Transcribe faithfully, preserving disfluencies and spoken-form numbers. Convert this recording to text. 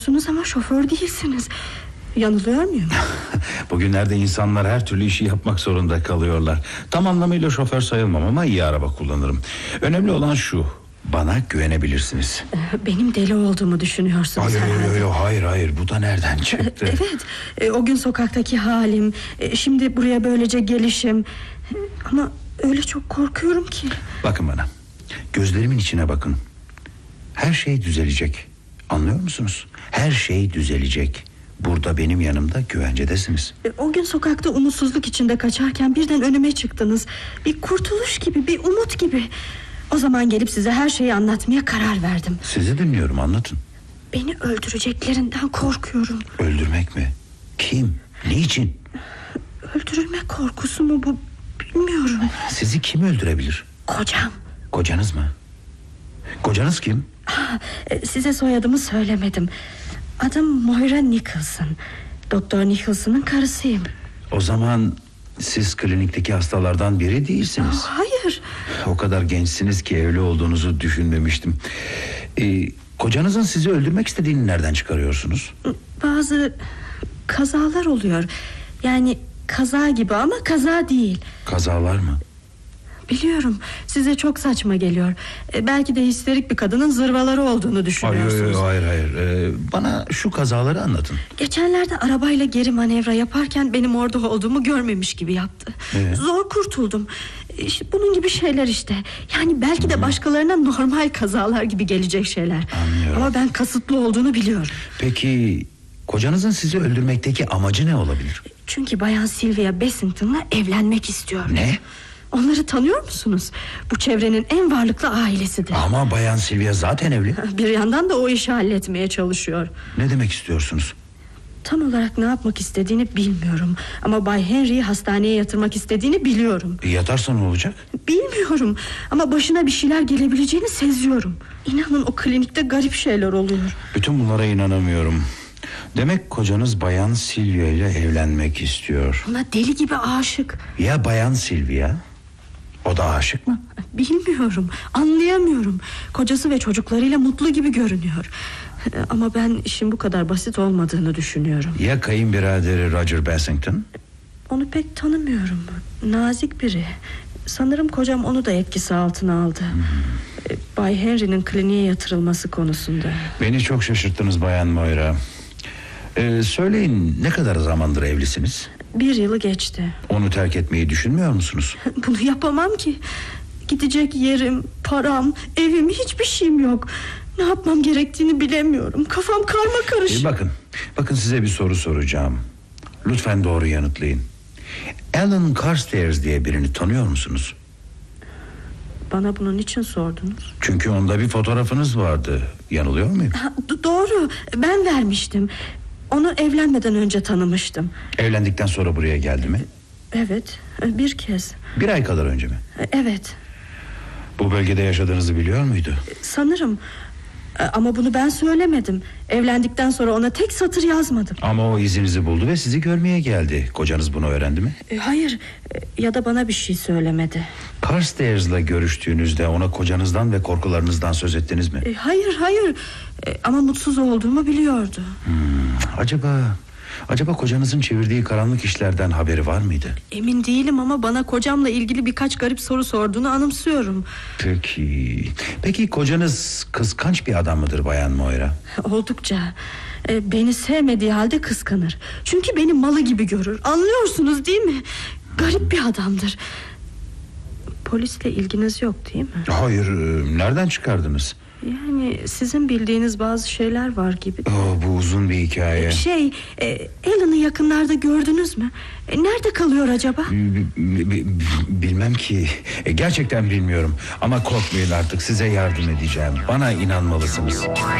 Ama şoför değilsiniz. Yanılıyor muyum? Bugünlerde insanlar her türlü işi yapmak zorunda kalıyorlar. Tam anlamıyla şoför sayılmam ama iyi araba kullanırım. Önemli olan şu: bana güvenebilirsiniz. Benim deli olduğumu düşünüyorsunuz hayır, herhalde. Hayır hayır hayır bu da nereden çıktı? Evet, o gün sokaktaki halim, şimdi buraya böylece gelişim. Ama öyle çok korkuyorum ki. Bakın bana, gözlerimin içine bakın. Her şey düzelecek. Anlıyor musunuz? Her şey düzelecek. Burada benim yanımda güvencedesiniz. O gün sokakta umutsuzluk içinde kaçarken birden önüme çıktınız. Bir kurtuluş gibi, bir umut gibi. O zaman gelip size her şeyi anlatmaya karar verdim. Sizi dinliyorum, anlatın. Beni öldüreceklerinden korkuyorum. Öldürmek mi? Kim? Niçin? Öldürülme korkusu mu bu, bilmiyorum. Sizi kim öldürebilir? Kocam. Kocanız mı? Kocanız kim? Ha, size soyadımı söylemedim. Adım Moira Nicholson. Doktor Nicholson'ın karısıyım. O zaman siz klinikteki hastalardan biri değilsiniz. Oh, hayır. O kadar gençsiniz ki evli olduğunuzu düşünmemiştim. ee, Kocanızın sizi öldürmek istediğini nereden çıkarıyorsunuz? Bazı kazalar oluyor. Yani kaza gibi ama kaza değil. Kazalar mı? Biliyorum, size çok saçma geliyor. e, Belki de histerik bir kadının zırvaları olduğunu düşünüyorsunuz. Hayır hayır, hayır. Ee, Bana şu kazaları anlatın. Geçenlerde arabayla geri manevra yaparken benim orada olduğumu görmemiş gibi yaptı. ee? Zor kurtuldum. İşte bunun gibi şeyler işte. Yani belki de başkalarına normal kazalar gibi gelecek şeyler. Anlıyorum. Ama ben kasıtlı olduğunu biliyorum. Peki kocanızın sizi öldürmekteki amacı ne olabilir? Çünkü Bayan Sylvia Bessington'la evlenmek istiyor. Ne? Onları tanıyor musunuz? Bu çevrenin en varlıklı ailesidir. Ama Bayan Sylvia zaten evli. Bir yandan da o işi halletmeye çalışıyor. Ne demek istiyorsunuz? Tam olarak ne yapmak istediğini bilmiyorum. Ama Bay Henry'yi hastaneye yatırmak istediğini biliyorum. Yatarsa ne olacak? Bilmiyorum ama başına bir şeyler gelebileceğini seziyorum. İnanın o klinikte garip şeyler oluyor. Bütün bunlara inanamıyorum. Demek kocanız Bayan Sylvia ile evlenmek istiyor. Ona deli gibi aşık. Ya Bayan Sylvia? O da aşık mı? Bilmiyorum, anlayamıyorum. Kocası ve çocuklarıyla mutlu gibi görünüyor. Ama ben işin bu kadar basit olmadığını düşünüyorum. Ya kayınbiraderi Roger Bessington? Onu pek tanımıyorum. Nazik biri. Sanırım kocam onu da etkisi altına aldı. hmm. Bay Henry'nin kliniğe yatırılması konusunda. Beni çok şaşırttınız Bayan Moira. ee, Söyleyin, ne kadar zamandır evlisiniz? Bir yılı geçti. Onu terk etmeyi düşünmüyor musunuz? Bunu yapamam ki. Gidecek yerim, param, evim, hiçbir şeyim yok. Ne yapmam gerektiğini bilemiyorum. Kafam karma karışık. ee, Bakın Bakın size bir soru soracağım. Lütfen doğru yanıtlayın. Alan Carstairs diye birini tanıyor musunuz? Bana bunun için sordunuz. Çünkü onda bir fotoğrafınız vardı. Yanılıyor muyum? Ha, d- doğru, ben vermiştim. Onu evlenmeden önce tanımıştım. Evlendikten sonra buraya geldi mi? Evet, bir kez. Bir ay kadar önce mi? Evet. Bu bölgede yaşadığınızı biliyor muydu? Sanırım. Ama bunu ben söylemedim. Evlendikten sonra ona tek satır yazmadım. Ama o izinizi buldu ve sizi görmeye geldi. Kocanız bunu öğrendi mi? E, hayır, e, ya da bana bir şey söylemedi. Carstairs'la görüştüğünüzde ona kocanızdan ve korkularınızdan söz ettiniz mi? E, hayır hayır e, ama mutsuz olduğumu biliyordu. hmm, Acaba Acaba kocanızın çevirdiği karanlık işlerden haberi var mıydı? Emin değilim ama bana kocamla ilgili birkaç garip soru sorduğunu anımsıyorum. Peki Peki kocanız kıskanç bir adam mıdır Bayan Moira? Oldukça. e, Beni sevmediği halde kıskanır. Çünkü beni malı gibi görür. Anlıyorsunuz değil mi? Garip bir adamdır. Polisle ilginiz yok değil mi? Hayır, nereden çıkardınız? Yani sizin bildiğiniz bazı şeyler var gibi. Oh, bu uzun bir hikaye. Şey, e, Alan'ı yakınlarda gördünüz mü? E, nerede kalıyor acaba? B- b- b- Bilmem ki. E, gerçekten bilmiyorum. Ama korkmayın, artık size yardım edeceğim. Bana inanmalısınız.